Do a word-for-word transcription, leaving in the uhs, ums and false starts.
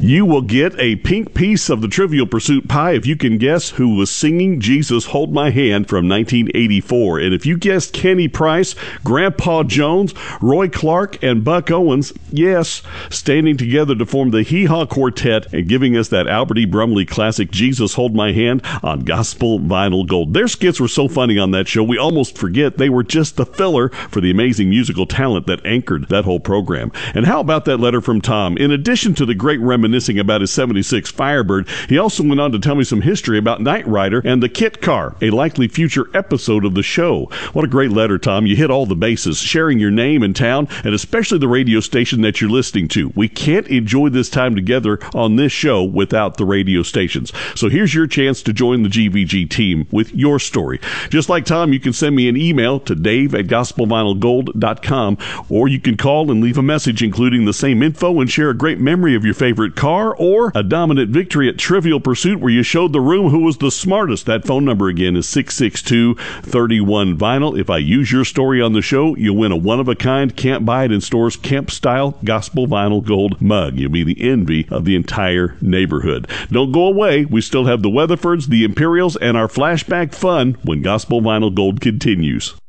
You will get a pink piece of the Trivial Pursuit pie if you can guess who was singing Jesus Hold My Hand from nineteen eighty-four. And if you guessed Kenny Price, Grandpa Jones, Roy Clark, and Buck Owens, yes, standing together to form the Hee Haw Quartet and giving us that Albert E. Brumley classic Jesus Hold My Hand on Gospel Vinyl Gold. Their skits were so funny on that show, we almost forget they were just the filler for the amazing musical talent that anchored that whole program. And how about that letter from Tom? In addition to the great reminiscing about his seventy-six Firebird, he also went on to tell me some history about Knight Rider and the Kit Car, a likely future episode of the show. What a great letter, Tom. You hit all the bases, sharing your name and town, and especially the radio station that you're listening to. We can't enjoy this time together on this show without the radio stations. So here's your chance to join the G V G team with your story. Just like Tom, you can send me an email to dave at gospel vinyl gold dot com, or you can call and leave a message including the same info and share a great memory of your favorite car or a dominant victory at Trivial Pursuit where you showed the room who was the smartest. That phone number again is six six two, three one, vinyl. If I use your story on the show, you'll win a one-of-a-kind, can't buy it in stores, camp-style Gospel Vinyl Gold mug. You'll be the envy of the entire neighborhood. Don't go away. We still have the Weatherfords, the Imperials, and our flashback fun when Gospel Vinyl Gold continues.